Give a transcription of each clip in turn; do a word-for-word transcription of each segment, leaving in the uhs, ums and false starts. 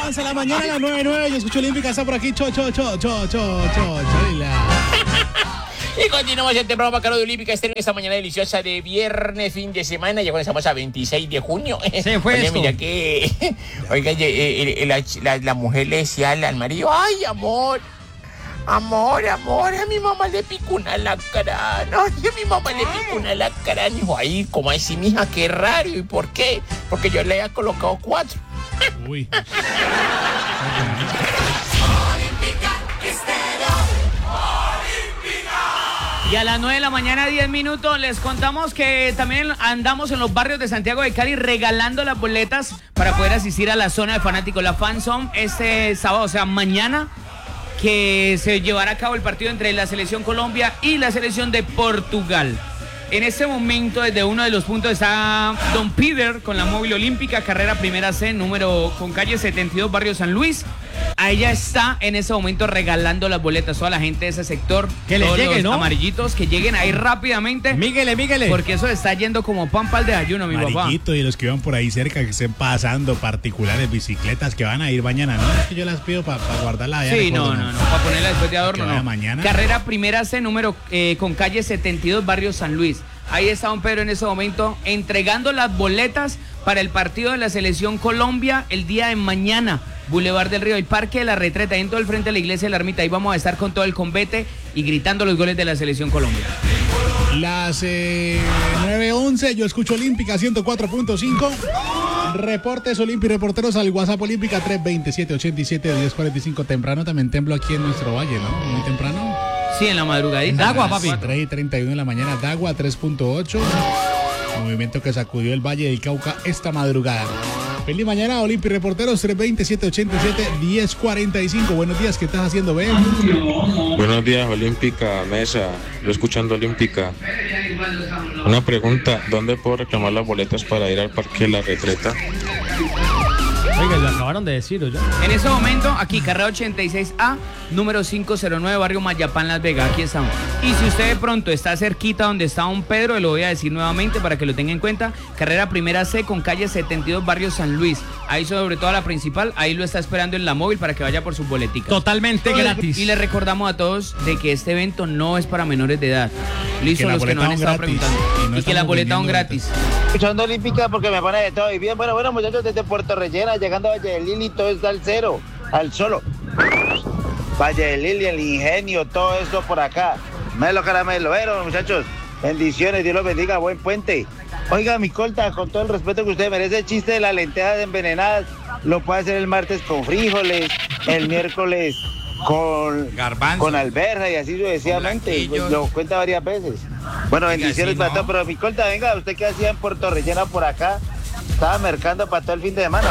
Avanza la mañana a las nueve nueve. Yo escucho Olímpica, está por aquí. Cho, cho, cho, cho, cho, cho, choila. Y continuamos este programa, Caro de Olímpica Estéreo, esta mañana deliciosa de viernes, fin de semana. Ya comenzamos a veintiséis de junio. Se fue. Oye, mira que... Oiga, eh, eh, la, la, la mujer le decía al marido, ay, amor, amor, amor, a mi mamá le picó una alacrán. Ay, a mi mamá le picó una alacrán. Dijo, ay, como así, mija, qué raro. ¿Y por qué? Porque yo le había colocado cuatro. Uy. Y a las nueve de la mañana, diez minutos, les contamos que también andamos en los barrios de Santiago de Cali regalando las boletas para poder asistir a la zona de fanáticos, la Fan Zone, este sábado, o sea, mañana, que se llevará a cabo el partido entre la Selección Colombia y la Selección de Portugal. En este momento, desde uno de los puntos está Don Peter con la móvil olímpica, carrera primera C, número con calle setenta y dos, barrio San Luis. A ella está en ese momento regalando las boletas. Toda la gente de ese sector, que les lleguen, ¿no? Amarillitos, que lleguen ahí rápidamente. Míguele, míguele. Porque eso está yendo como pan para el desayuno, mi papá. Amarillito, y los que van por ahí cerca, que estén pasando, particulares, bicicletas que van a ir mañana. No es que yo las pido para pa guardarla allá. Sí, no, no, no, para ponerla después de adorno, no. Mañana. Carrera primera C, número eh, con calle setenta y dos, barrio San Luis. Ahí está don Pedro en ese momento entregando las boletas para el partido de la Selección Colombia el día de mañana. Boulevard del Río, el Parque de la Retreta, en todo el frente de la iglesia de la Ermita. Ahí vamos a estar con todo el convete y gritando los goles de la Selección Colombia. Las eh, nueve once, yo escucho Olímpica ciento cuatro punto cinco. Reportes Olímpica, reporteros al WhatsApp Olímpica tres dos siete, ocho siete, uno cero cuatro cinco. Temprano también temblo aquí en nuestro valle, ¿no? Muy temprano. Sí, en la madrugadita. Dagua, papi. tres y treinta y uno de la mañana, Dagua tres punto ocho. Movimiento que sacudió el Valle del Cauca esta madrugada. Feliz mañana, Olímpica Reporteros, tres dos siete, ocho siete, uno cero cuatro cinco. Buenos días, ¿qué estás haciendo, Ben? Buenos días, Olímpica, Mesa. Yo escuchando Olímpica. Una pregunta, ¿dónde puedo reclamar las boletas para ir al Parque de la Retreta? Oiga, lo acabaron de decir, ¿o yo? En ese momento, aquí, carrera ochenta y seis A, número quinientos nueve, barrio Mayapán, Las Vegas. Aquí estamos. Y si usted de pronto está cerquita donde está don Pedro, lo voy a decir nuevamente para que lo tenga en cuenta. Carrera primera C con calle setenta y dos, barrio San Luis. Ahí sobre todo la principal, ahí lo está esperando en la móvil para que vaya por sus boleticas. Totalmente gratis. Y le recordamos a todos de que este evento no es para menores de edad. Listo, los que nos han estado preguntando. Y, no y que las boletas son gratis. Escuchando Olímpica porque me pone de todo. Y bien, bueno, bueno, muchachos, desde Puerto Rellena, llegando a Valle del Lili, todo está al cero, al solo. Valle del Lili, el ingenio, todo eso por acá. Melo caramelo, pero muchachos, bendiciones, Dios los bendiga, buen puente. Oiga, mi colta, con todo el respeto que usted merece, el chiste de las lentejas envenenadas lo puede hacer el martes con frijoles, el miércoles con garbanzo, con alberja y así sucesivamente. Pues lo cuenta varias veces. Bueno, bendiciones para todos, pero mi colta, venga, ¿usted qué hacía en Puerto Rellena por acá? ¿Estaba mercando para todo el fin de semana o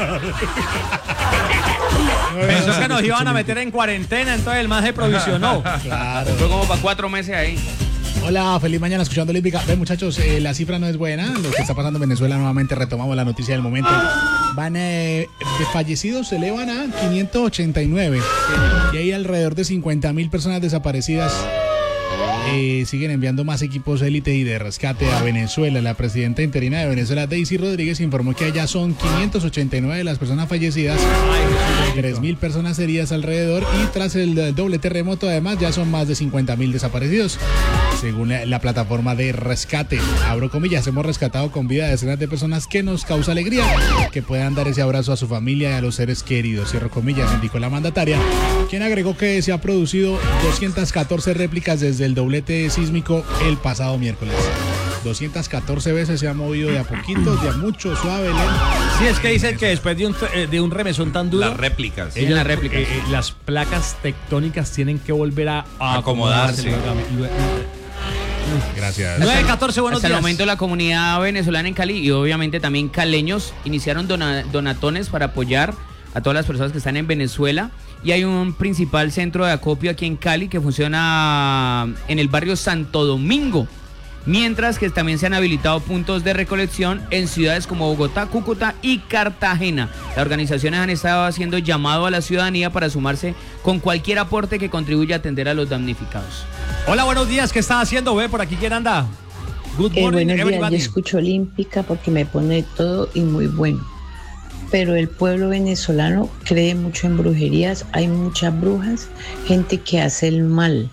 qué? Pensó que nos iban a meter en cuarentena, entonces el más se provisionó. Claro. Fue como para cuatro meses ahí. Hola, feliz mañana escuchando Olímpica. Ven, muchachos, eh, la cifra no es buena. Lo que está pasando en Venezuela, nuevamente retomamos la noticia del momento. Van eh, de fallecidos, se elevan a quinientos ochenta y nueve. Y hay alrededor de cincuenta mil personas desaparecidas. Eh, siguen enviando más equipos élite y de rescate a Venezuela. La presidenta interina de Venezuela, Daisy Rodríguez, informó que allá son quinientos ochenta y nueve de las personas fallecidas, tres mil personas heridas alrededor, y tras el doble terremoto además ya son más de cincuenta mil desaparecidos. Según la, la plataforma de rescate, abro comillas, hemos rescatado con vida a decenas de personas que nos causa alegría que puedan dar ese abrazo a su familia y a los seres queridos, cierro comillas, indicó la mandataria, quien agregó que se ha producido doscientas catorce réplicas desde el doblete sísmico el pasado miércoles. doscientas catorce veces se ha movido de a poquitos, de a mucho, suave, lento. Sí, es que dicen que después de un, de un remesón tan duro, las réplicas. ellas, las réplicas. Eh, eh, las placas tectónicas tienen que volver a, a acomodarse. Gracias. nueve catorce, buenos Hasta días. el momento la comunidad venezolana en Cali y obviamente también caleños iniciaron dona, donatones para apoyar a todas las personas que están en Venezuela. Y hay un principal centro de acopio aquí en Cali que funciona en el barrio Santo Domingo. Mientras que también se han habilitado puntos de recolección en ciudades como Bogotá, Cúcuta y Cartagena. Las organizaciones han estado haciendo llamado a la ciudadanía para sumarse con cualquier aporte que contribuya a atender a los damnificados. Hola, buenos días, ¿qué estás haciendo? Ve, por aquí, ¿quién anda? Good Eh, morning, buenos días, everybody. yo escucho Olímpica porque me pone todo y muy bueno. pero el pueblo venezolano cree mucho en brujerías. Hay muchas brujas, gente que hace el mal.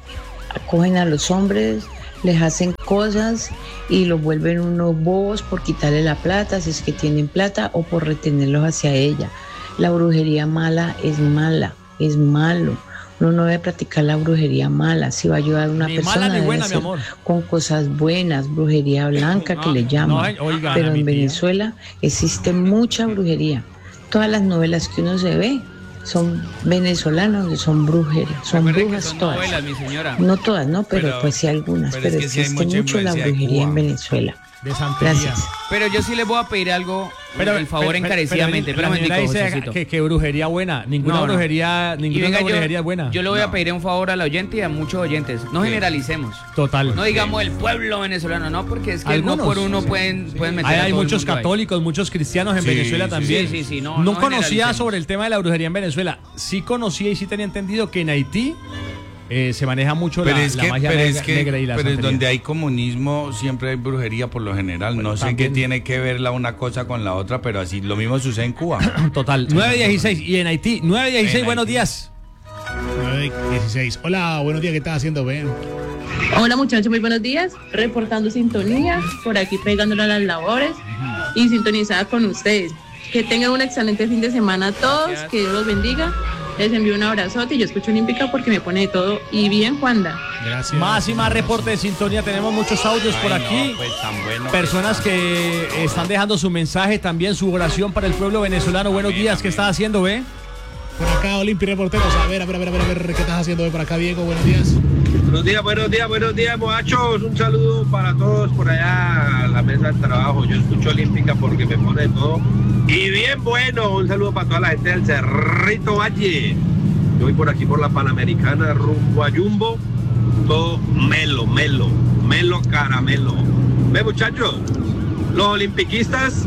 Acogen a los hombres, les hacen cosas y los vuelven unos bobos por quitarle la plata, si es que tienen plata, o por retenerlos hacia ella. La brujería mala es mala, es malo. Uno no debe practicar la brujería mala. Si va a ayudar a una ni persona, mala, ni debe buena, hacer mi amor. con cosas buenas, brujería blanca No, que le llaman. no, oigan, Pero a mi en tía. Venezuela existe mucha brujería. Todas las novelas que uno se ve son venezolanos, son brujerías, son Recuerde que brujas son todas. novelas, mi señora. No todas, ¿no? Pero, Pero- pues sí algunas. pero Pero, es que sí hay existe mucha mucho la influencia de brujería en Cuba. Venezuela. De santería. Gracias. Pero yo sí les voy a pedir algo, Pero, el favor pero- pero- encarecidamente. pero Espera un la señora momentico, dice Josecito. que, que brujería buena. Ninguna No, no. brujería, Y ninguna venga, brujería yo, es buena. yo le voy a No. pedir un favor al oyente y a muchos oyentes. No generalicemos. Total. No digamos el pueblo venezolano, no, porque es que Algunos. no por uno pueden, pueden meter Hay, a hay todo el muchos mundo ahí. católicos, muchos cristianos en Sí, Venezuela sí, también. sí, sí, sí, no- no no conocía generalicemos. sobre el tema de la brujería en Venezuela. Sí conocía y sí tenía entendido que en Haití eh, se maneja mucho Pero la, es la que, magia pero negra, es que negra y la pero es santería. donde hay comunismo siempre hay brujería por lo general. Bueno, no sé también. qué tiene que ver la una cosa con la otra, pero así lo mismo sucede en Cuba. Total. nueve dieciséis. Y en Haití, nueve dieciséis, En buenos Haití. días. nueve dieciséis. Hola, buenos días, ¿qué estás haciendo, Ben? Hola muchachos, muy buenos días. Reportando sintonía, por aquí pegándole a las labores y sintonizada con ustedes. Que tengan un excelente fin de semana a todos, Gracias. que Dios los bendiga. Les envío un abrazote y yo escucho Olímpica porque me pone de todo. Y bien, Juanda. Gracias. Más y más reporte de sintonía. Tenemos muchos audios por Ay, no, aquí. pues, tan bueno Personas que están dejando su mensaje, también su oración para el pueblo venezolano. Buenos Amén, días, ¿qué amén. estás haciendo, ve? Por acá, Olimpi Reporteros. A ver, a ver, a ver, a ver, a ver, ¿qué estás haciendo hoy por acá, Diego? Buenos días. Buenos días, buenos días, buenos días, muchachos. Un saludo para todos por allá a la mesa de trabajo. Yo escucho Olímpica porque me pone de todo. Y bien bueno, un saludo para toda la gente del Cerrito Valle. Yo voy por aquí por la Panamericana, rumbo a Jumbo. Todo melo, melo, melo caramelo. Ve, muchachos, los olimpiquistas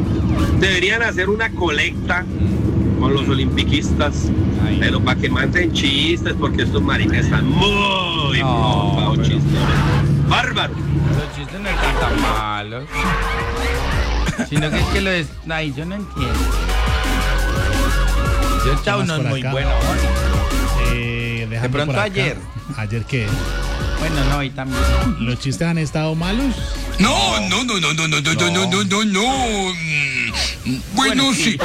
deberían hacer una colecta con los olimpiquistas, Ay. pero para que manden chistes, porque estos maricas están muy No, flojados, pero- chistosos. Bárbaro. Los chistes no están tan malos. Sino que es que lo es. Ay, yo no entiendo. Yo chao Vamos no es por muy acá. bueno. Eh, dejando De pronto por acá- ayer. ¿Ayer qué? Bueno, no, y también. ¿Los chistes han estado malos? No, no, no, no, no, no, no, no, no, no, no, no. Mm, Bueno, sí.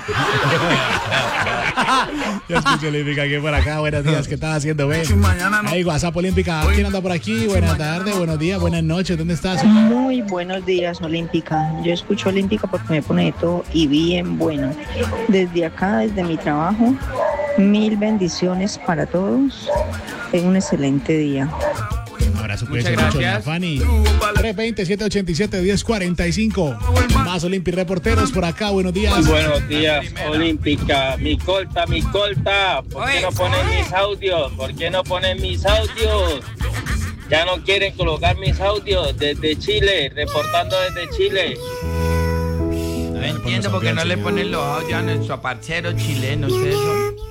Ya escucho Olímpica aquí por acá. Buenos días, ¿qué estás haciendo, Ben? Ahí, WhatsApp Olímpica. ¿Quién anda por aquí? Buenas tardes, buenos días, buenas noches. ¿Dónde estás? Muy buenos días, Olímpica. Yo escucho Olímpica porque me pone de todo y bien bueno. Desde acá, desde mi trabajo, mil bendiciones para todos. Tengan un excelente día. Un abrazo, Muchas cuídense mucho, gracias. doña Fanny. tres veinte, siete ochenta y siete, diez cuarenta y cinco. Más Olympi Reporteros por acá, buenos días. Buenos días, Olímpica. Mi colta, mi colta. ¿Por qué no ponen mis audios? ¿Por qué no ponen mis audios? Ya no quieren colocar mis audios desde Chile, reportando desde Chile. No entiendo por qué no le ponen los audios a nuestro parcero chileno. Ustedes son.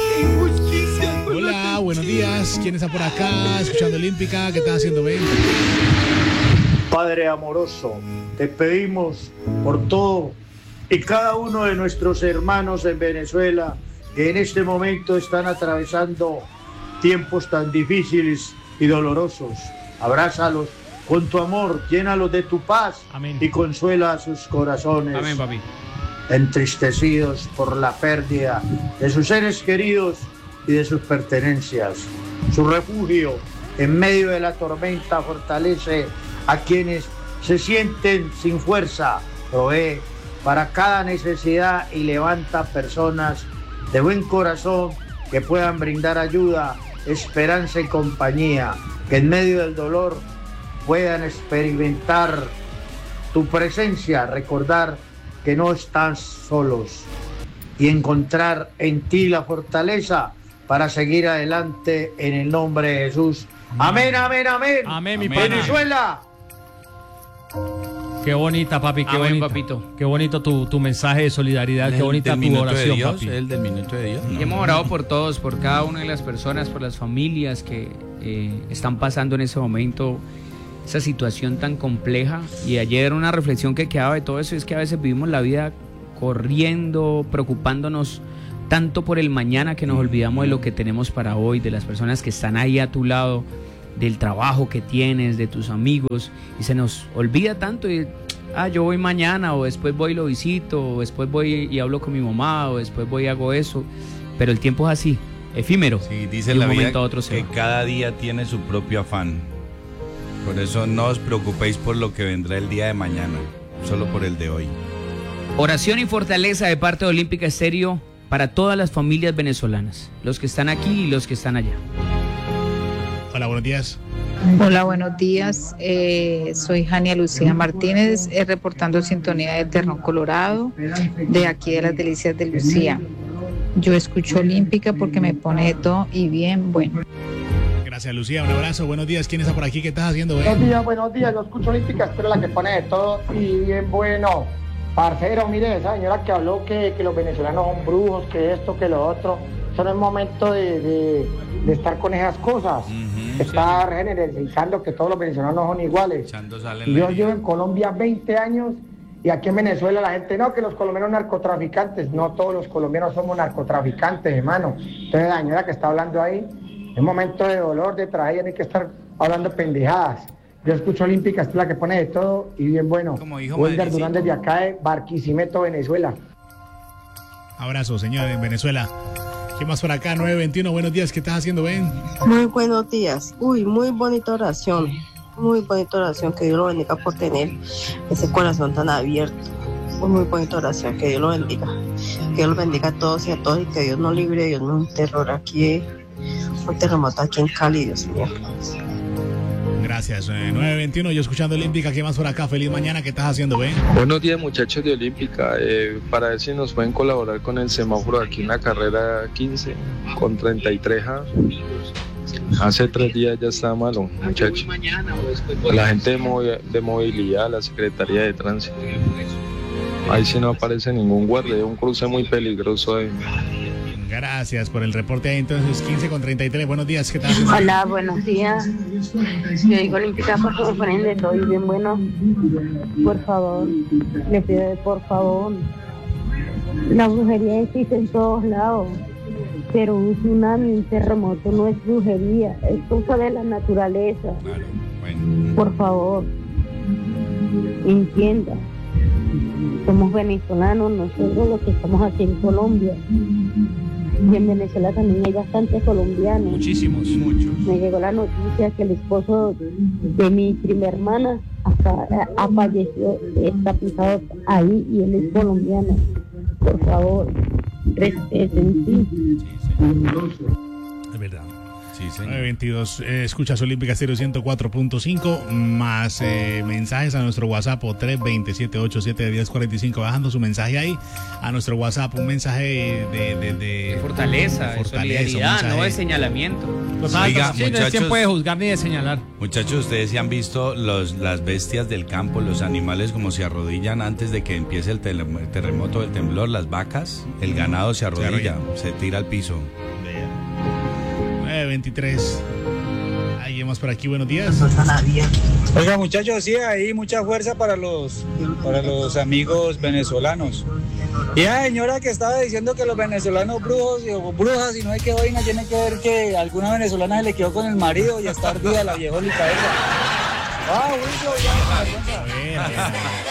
Hola, buenos días. ¿Quién está por acá escuchando Olímpica? ¿Qué estás haciendo, Ben? Padre amoroso, te pedimos por todo y cada uno de nuestros hermanos en Venezuela que en este momento están atravesando tiempos tan difíciles y dolorosos. Abrázalos con tu amor, llénalos de tu paz. Amén. Y consuela a sus corazones Amén, papi. entristecidos por la pérdida de sus seres queridos y de sus pertenencias. Su refugio en medio de la tormenta fortalece a quienes se sienten sin fuerza, provee para cada necesidad y levanta personas de buen corazón que puedan brindar ayuda, esperanza y compañía, que en medio del dolor puedan experimentar tu presencia, recordar que no están solos y encontrar en ti la fortaleza para seguir adelante en el nombre de Jesús. Amén, amén, amén. Amén, mi Amén. pana. Venezuela. Qué bonita, papi, qué Amén, bonita. papito. Qué bonito tu, tu mensaje de solidaridad, qué El bonita del tu minuto de oración, Dios, papi. el del minuto de Dios. Y no. hemos orado por todos, por cada una de las personas, por las familias que eh, están pasando en ese momento esa situación tan compleja. Y ayer una reflexión que quedaba de todo eso es que a veces vivimos la vida corriendo, preocupándonos tanto por el mañana que nos olvidamos de lo que tenemos para hoy, de las personas que están ahí a tu lado, del trabajo que tienes, de tus amigos, y se nos olvida tanto y, ah, yo voy mañana, o después voy y lo visito, o después voy y hablo con mi mamá, o después voy y hago eso, pero el tiempo es así, efímero. Sí, dice de la un vida momento a otro se que va. cada día tiene su propio afán. Por eso no os preocupéis por lo que vendrá el día de mañana, solo por el de hoy. Oración y fortaleza de parte de Olímpica Estéreo para todas las familias venezolanas, los que están aquí y los que están allá. Hola, buenos días. Hola, buenos días. Eh, soy Jania Lucía Martínez, eh, reportando sintonía de Terrón, Colorado, de aquí de las Delicias de Lucía. Yo escucho Olímpica porque me pone de todo y bien bueno. Gracias, Lucía. Un abrazo. Buenos días. ¿Quién está por aquí? ¿Qué estás haciendo? Buenos días, buenos días. Yo escucho Olímpica, espero la que pone de todo y bien bueno. Parcero, mire, esa señora que habló que, que los venezolanos son brujos, que esto, que lo otro. Eso no es momento de, de, de estar con esas cosas. Uh-huh, Está sí. generalizando que todos los venezolanos son iguales. Y yo llevo en Colombia veinte años y aquí en Venezuela la gente, no, que los colombianos son narcotraficantes. No todos los colombianos somos narcotraficantes, hermano. Entonces la señora que está hablando ahí, es momento de dolor, de tragedia, no hay que estar hablando pendejadas. Yo escucho Olímpica, es la que pone de todo y bien bueno. Wilder Durán desde acá de Barquisimeto, Venezuela. Abrazo, señor, en Venezuela. ¿Qué más por acá? nueve veintiuno, buenos días, ¿qué estás haciendo, Ben? Muy buenos días. Uy, muy bonita oración. Muy bonita oración, que Dios lo bendiga por tener ese corazón tan abierto. Muy, muy bonita oración, que Dios lo bendiga. Que Dios lo bendiga a todos y a todos y que Dios no libre, Dios no un terror aquí, un terremoto aquí en Cali, Dios mío. Gracias, eh, nueve veintiuno, yo escuchando Olímpica, ¿qué más por acá? Feliz mañana, ¿qué estás haciendo, Ben? Buenos días, muchachos de Olímpica, eh, para ver si nos pueden colaborar con el semáforo aquí en la carrera quince con treinta y tres A. Hace tres días ya está malo, muchachos. La gente de, movi- de movilidad, la Secretaría de Tránsito. Ahí sí no aparece ningún guardia, es un cruce muy peligroso. Eh. Gracias por el reporte ahí, entonces quince con treinta y tres, buenos días, ¿qué tal? Hola, buenos días. Yo digo Olímpica porque me ponen de todo y bien bueno. Por favor, le pido por favor. La brujería existe en todos lados, pero un tsunami, un terremoto no es brujería, es cosa de la naturaleza. Claro, bueno. Por favor, entienda. Somos venezolanos, nosotros los que estamos aquí en Colombia. Y en Venezuela también hay bastantes colombianos. Muchísimos, muchos. Me llegó la noticia que el esposo de mi prima hermana hasta, ha fallecido, está pisado ahí y él es colombiano. Por favor, respeten, sí. Es verdad. Sí, señor. nueve veintidós, eh, escuchas Olímpica Estéreo ciento cuatro punto cinco, más eh, mensajes a nuestro WhatsApp o tres veinte, setecientos ochenta y siete, diez cuarenta y cinco, bajando su mensaje ahí a nuestro WhatsApp, un mensaje de, de, de, de fortaleza, de fortaleza, solidaridad, no de señalamiento. Oiga, sí, muchachos, no se puede juzgar ni de señalar. Muchachos, ustedes se han visto los, las bestias del campo, los animales como se arrodillan antes de que empiece el, tele, el terremoto, el temblor, las vacas, el ganado se arrodilla, se, se tira al piso. nueve veintitrés. Ahí más por aquí, buenos días. Oiga, muchachos, sí, ahí mucha fuerza para los para los amigos venezolanos. Y la señora que estaba diciendo que los venezolanos brujos o brujas y no hay que vaina, tiene que ver que alguna venezolana se le quedó con el marido y está ardida la viejolita esa. Ah, bueno, ya,